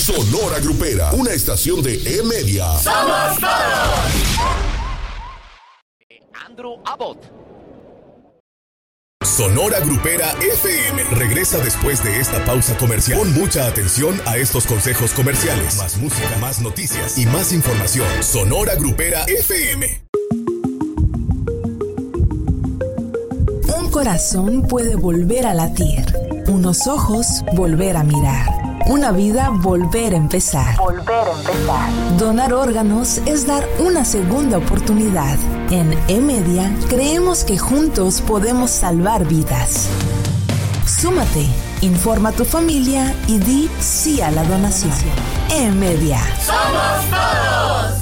Sonora Grupera, una estación de E-Media. ¡Somos todos! Andrew Abbott. Sonora Grupera FM regresa después de esta pausa comercial. Pon mucha atención a estos consejos comerciales. Más música, más noticias y más información. Sonora Grupera FM. Un corazón puede volver a latir, unos ojos volver a mirar, una vida volver a empezar. Donar órganos es dar una segunda oportunidad. En E-Media creemos que juntos podemos salvar vidas. Súmate, informa a tu familia y di sí a la donación. E-Media. ¡Somos todos!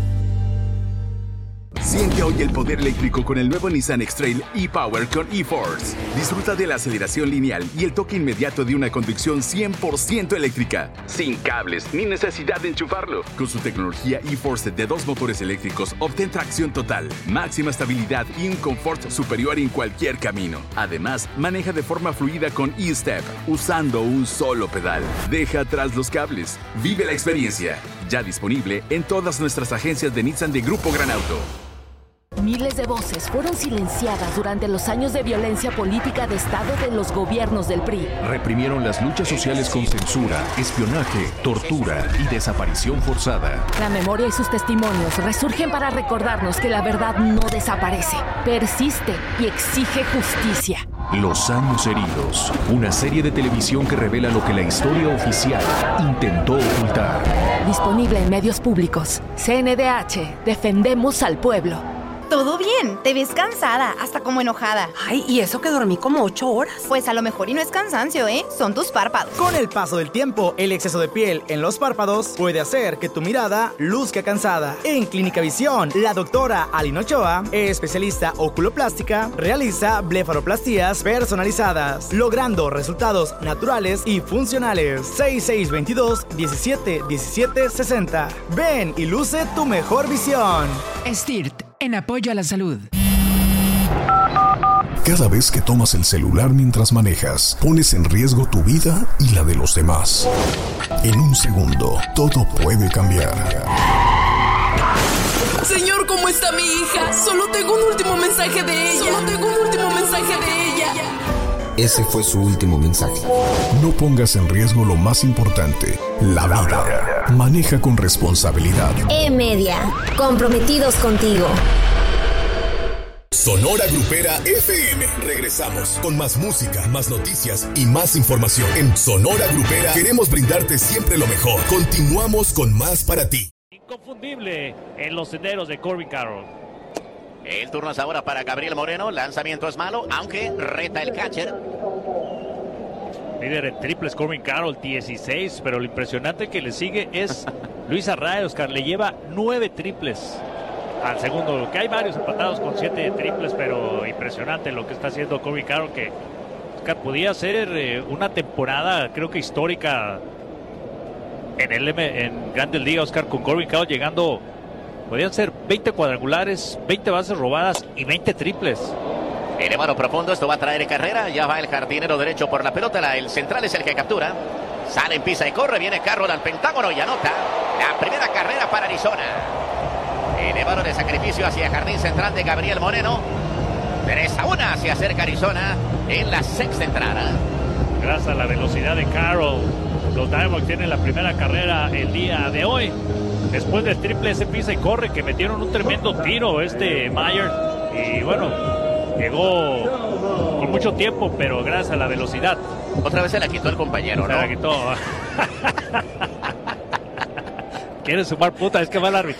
Siente hoy el poder eléctrico con el nuevo Nissan X-Trail e-Power con e-Force. Disfruta de la aceleración lineal y el toque inmediato de una conducción 100% eléctrica. Sin cables ni necesidad de enchufarlo. Con su tecnología e-Force de 2 motores eléctricos, obtén tracción total, máxima estabilidad y un confort superior en cualquier camino. Además, maneja de forma fluida con e-Step, usando un solo pedal. Deja atrás los cables. Vive la experiencia. Ya disponible en todas nuestras agencias de Nissan de Grupo Gran Auto. Miles de voces fueron silenciadas durante los años de violencia política de Estado de los gobiernos del PRI. Reprimieron las luchas sociales con censura, espionaje, tortura y desaparición forzada. La memoria y sus testimonios resurgen para recordarnos que la verdad no desaparece, persiste y exige justicia. Los años heridos, una serie de televisión que revela lo que la historia oficial intentó ocultar. Disponible en medios públicos. CNDH, defendemos al pueblo. Todo bien, te ves cansada, hasta como enojada. Ay, y eso que dormí como 8 horas. Pues a lo mejor y no es cansancio, son tus párpados. Con el paso del tiempo, el exceso de piel en los párpados puede hacer que tu mirada luzca cansada. En Clínica Visión, la doctora Alina Ochoa, especialista oculoplástica, realiza blefaroplastías personalizadas, logrando resultados naturales y funcionales. 6622-171760. Ven y luce tu mejor visión. STIRT, en apoyo a la salud. Cada vez que tomas el celular mientras manejas, pones en riesgo tu vida y la de los demás. En un segundo, todo puede cambiar. Señor, ¿cómo está mi hija? Solo tengo un último mensaje de ella. Ese fue su último mensaje. No pongas en riesgo lo más importante, la vida. Maneja con responsabilidad. E-Media, comprometidos contigo. Sonora Grupera FM. Regresamos con más música, más noticias y más información. En Sonora Grupera queremos brindarte siempre lo mejor. Continuamos con más para ti. Inconfundible en los senderos de Corbin Carroll. El turno es ahora para Gabriel Moreno. Lanzamiento es malo, aunque reta el catcher. Líder en triples Corbin Carroll, 16. Pero lo impresionante que le sigue es Luis Arraez, Oscar. Le lleva 9 triples al segundo. Que hay varios empatados con 7 triples, pero impresionante lo que está haciendo Corbin Carroll. Que, Oscar, podía ser una temporada, creo que histórica en Grandes Ligas, Oscar, con Corbin Carroll llegando. Podrían ser 20 cuadrangulares, 20 bases robadas y 20 triples. Elevado profundo, esto va a traer carrera. Ya va el jardinero derecho por la pelota. El central es el que captura. Sale, pisa y corre. Viene Carroll al pentágono y anota la primera carrera para Arizona. Elevado de sacrificio hacia jardín central de Gabriel Moreno. 3-1 se acerca Arizona en la sexta entrada. Gracias a la velocidad de Carroll, los Diamondbacks tienen la primera carrera el día de hoy. Después del triple ese pisa y corre que metieron un tremendo tiro Myers. Y bueno, llegó con mucho tiempo, pero gracias a la velocidad. Otra vez se la quitó el compañero, ¿no? Se la quitó. Quiere sumar puta, es que va a la